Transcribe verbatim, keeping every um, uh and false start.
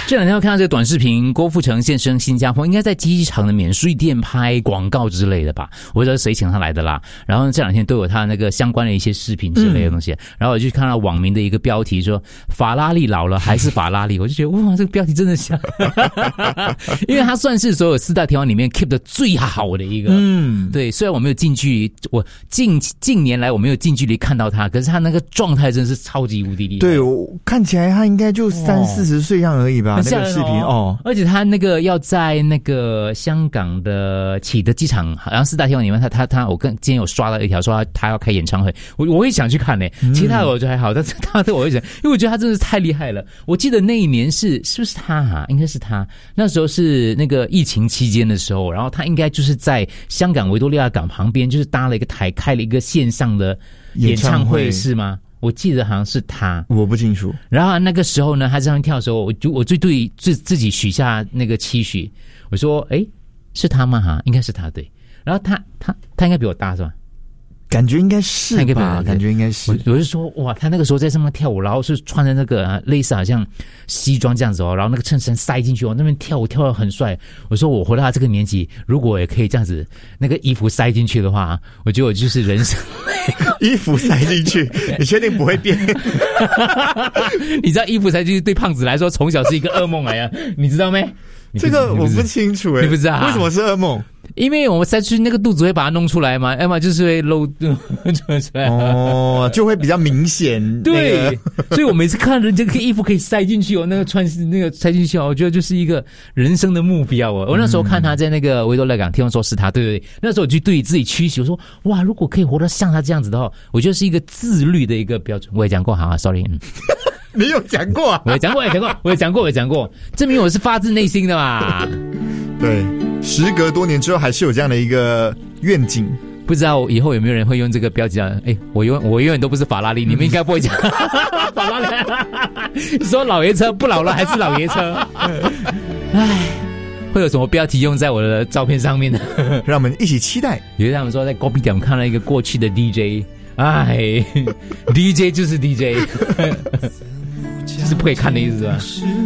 这两天我看到这个短视频，郭富城现身新加坡，应该在机场的免税店拍广告之类的吧？我不知道谁请他来的啦。然后这两天都有他那个相关的一些视频之类的东西。嗯、然后我就看到网民的一个标题说：“法拉利老了还是法拉利。”我就觉得哇，这个标题真的像，因为他算是所有四大天王里面 keep 的最好的一个。嗯，对。虽然我没有近距离，我近近年来我没有近距离看到他，可是他那个状态真是超级无敌厉害。 对，我看起来他应该就三四十岁样而已吧，那个视频哦。 而且他那个要在那个香港的启德机场，好像四大天王里面，他他他，我跟今天有刷到一条说他他要开演唱会，我我也想去看呢、欸。其他的我觉得还好，但是他的我会想，因为我觉得他真的是太厉害了。我记得那一年是是不是他啊？应该是他，那时候是那个疫情期间的时候，然后他应该就是在香港维多利亚港旁边，就是搭了一个台，开了一个线上的演唱会，是吗？我记得好像是他， 我不清楚。 然后那个时候呢，他这样跳的时候，我就我就对自自己许下那个期许，我说：“哎，是他吗？哈，应该是他对。”然后他他他应该比我大是吧？ 感觉应该是吧，感觉应该是。 我我是说，哇，他那个时候在上面跳舞，然后是穿着那个、啊、类似好像西装这样子哦，然后那个衬衫塞进去哦，那边跳舞跳得很帅。我说我活到他这个年纪，如果也可以这样子，那个衣服塞进去的话，我觉得我就是人生。 衣服塞进去，你确定不会变？ 你知道衣服塞进去对胖子来说，从小是一个噩梦来呀，你知道没？ 这个我不清楚哎、欸， 你不知道、啊、 为什么是噩梦？ 因为我们塞出去那个肚子会把它弄出来嘛，要么就是会露出来哦，就会比较明显、那个。 对，所以我每次看人家衣服可以塞进去哦，那个穿那个塞进去哦，我觉得就是一个人生的目标哦。我那时候看他在那个维多利亚港，听说是他，对不对？那时候我就对自己期许，我说哇，如果可以活得像他这样子的话，我觉得是一个自律的一个标准。我也讲过，好啊 ，sorry。嗯你有讲过啊？ 我也讲过，我也讲过，我也讲过，我也讲过，证明我是发自内心的嘛。 对，时隔多年之后，还是有这样的一个愿景。 不知道以后有没有人会用这个标记啊？哎，我永我永远都不是法拉利，你们应该不会讲法拉利。你说老爷车不老了还是老爷车？哎，会有什么标题用在我的照片上面呢？ 让我们一起期待。 有些他们说在 Kopitiam 看了一个过去的 D J。哎 ，D J 就是 D J， 就是不可以看的意思吧？